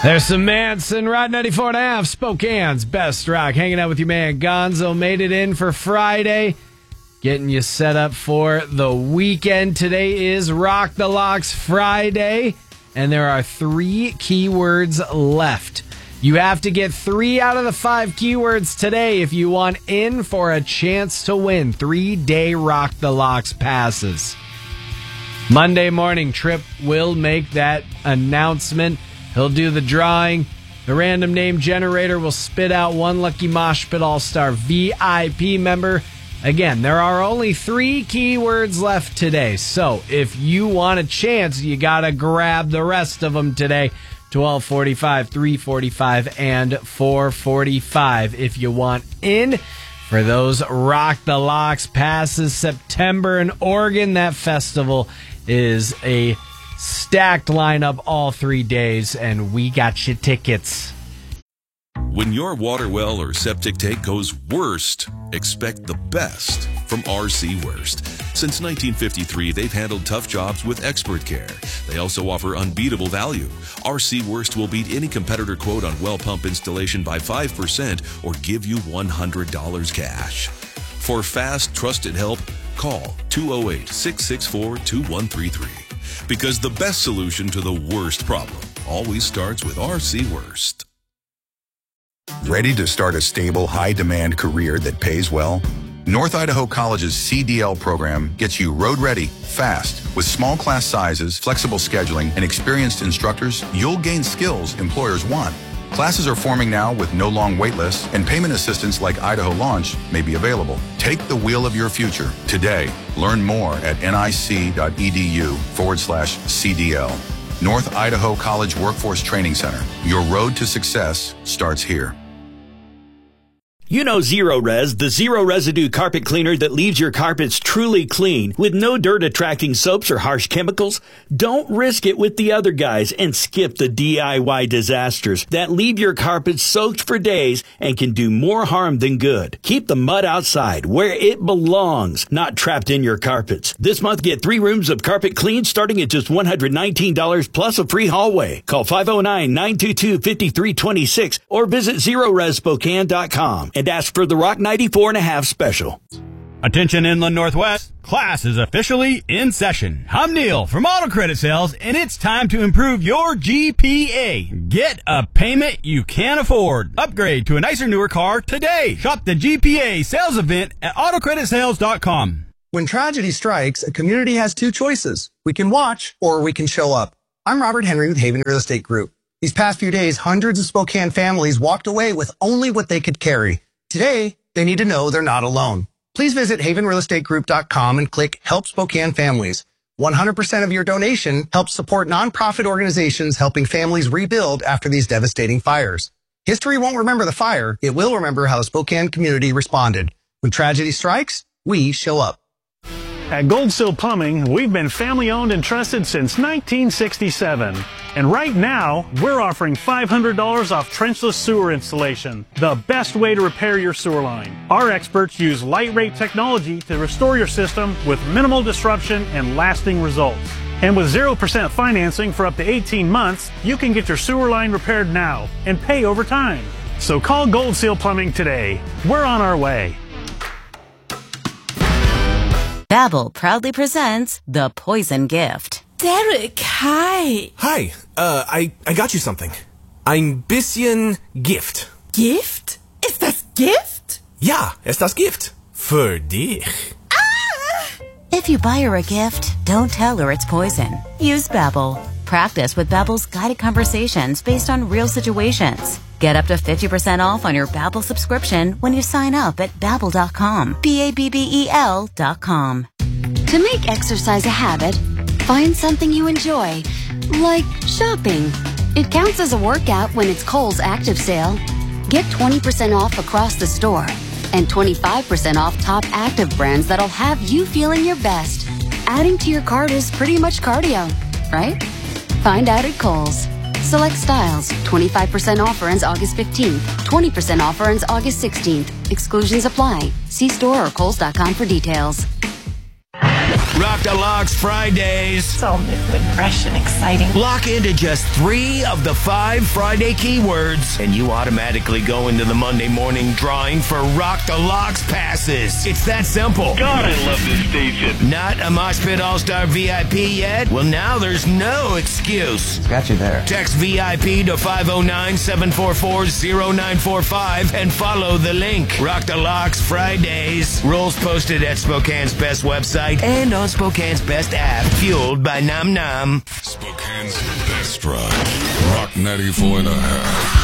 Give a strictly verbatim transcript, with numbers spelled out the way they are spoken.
There's some Manson, Rod ninety-four and a half, Spokane's best rock. Hanging out with your man Gonzo. Made it in for Friday. Getting you set up for the weekend. Today is Rock the Locks Friday. And there are three keywords left. You have to get three out of the five keywords today if you want in for a chance to win three-day Rock the Locks passes. Monday morning, Trip will make that announcement. He'll do the drawing. The random name generator will spit out one lucky Mosh Pit All-Star V I P member. Again, there are only three keywords left today. So if you want a chance, you got to grab the rest of them today. twelve forty-five, three forty-five, and four forty-five. If you want in for those Rock the Locks passes, September in Oregon, that festival is a stacked lineup all three days, and we got you tickets. When your water well or septic tank goes worst, expect the best from R C Worst. Since nineteen fifty-three, they've handled tough jobs with expert care. They also offer unbeatable value. R C Worst will beat any competitor quote on well pump installation by five percent or give you one hundred dollars cash. For fast, trusted help, call two oh eight, six six four, two one three three. Because the best solution to the worst problem always starts with R C Worst. Ready to start a stable, high-demand career that pays well? North Idaho College's C D L program gets you road-ready, fast. With small class sizes, flexible scheduling, and experienced instructors, you'll gain skills employers want. Classes are forming now with no long wait lists, and payment assistance like Idaho Launch may be available. Take the wheel of your future today. Learn more at nic.edu forward slash CDL. North Idaho College Workforce Training Center. Your road to success starts here. You know Zero Res, the zero residue carpet cleaner that leaves your carpets truly clean with no dirt attracting soaps or harsh chemicals. Don't risk it with the other guys and skip the D I Y disasters that leave your carpets soaked for days and can do more harm than good. Keep the mud outside where it belongs, not trapped in your carpets. This month, get three rooms of carpet clean starting at just one hundred nineteen dollars plus a free hallway. Call five oh nine, nine two two, five three two six or visit zero res spokane dot com. And ask for the Rock ninety-four and a half special. Attention Inland Northwest, class is officially in session. I'm Neil from Auto Credit Sales, and it's time to improve your G P A. Get a payment you can afford. Upgrade to a nicer, newer car today. Shop the G P A sales event at auto credit sales dot com. When tragedy strikes, a community has two choices. We can watch or we can show up. I'm Robert Henry with Haven Real Estate Group. These past few days, hundreds of Spokane families walked away with only what they could carry. Today, they need to know they're not alone. Please visit haven real estate group dot com and click Help Spokane Families. one hundred percent of your donation helps support nonprofit organizations helping families rebuild after these devastating fires. History won't remember the fire. It will remember how the Spokane community responded. When tragedy strikes, we show up. At Gold Seal Plumbing, we've been family-owned and trusted since nineteen sixty-seven. And right now, we're offering five hundred dollars off trenchless sewer installation, the best way to repair your sewer line. Our experts use light rate technology to restore your system with minimal disruption and lasting results. And with zero percent financing for up to eighteen months, you can get your sewer line repaired now and pay over time. So call Gold Seal Plumbing today. We're on our way. Babbel proudly presents The Poison Gift. Derek, hi. Hi, uh, I, I got you something. Ein bisschen Gift. Gift? Ist das Gift? Ja, ist das Gift. Für dich. Ah! If you buy her a gift, don't tell her it's poison. Use Babbel. Practice with Babbel's guided conversations based on real situations. Get up to fifty percent off on your Babbel subscription when you sign up at babbel dot com. B A B B E L dot com. To make exercise a habit, find something you enjoy, like shopping. It counts as a workout when it's Kohl's Active Sale. Get twenty percent off across the store and twenty-five percent off top active brands that'll have you feeling your best. Adding to your cart is pretty much cardio, right? Find out at Kohl's. Select styles. twenty-five percent offer ends August fifteenth. twenty percent offer ends August sixteenth. Exclusions apply. See store or kohls dot com for details. Rock the Locks Fridays. It's all new and fresh and exciting. Lock into just three of the five Friday keywords, and you automatically go into the Monday morning drawing for Rock the Locks passes. It's that simple. God, I love this station. Not a Mosh Pit All-Star V I P yet? Well, now there's no excuse. Got you there. Text V I P to five oh nine, seven four four, oh nine four five and follow the link. Rock the Locks Fridays. Rules posted at Spokane's Best website and on Spokane's Best app. Fueled by Nom Nom. Spokane's Best Rock. Rock ninety-four and a half.